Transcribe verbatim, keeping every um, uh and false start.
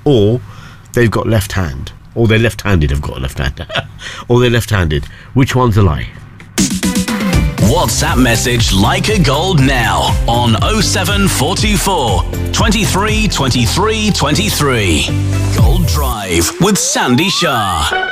or they've got left hand, or they're left-handed, have got a left hand, or they're left-handed. Which one's a lie? WhatsApp message Like a Gold now on oh seven four two four, twenty-three, twenty-three, twenty-three. Gold Drive with Sandy Shah.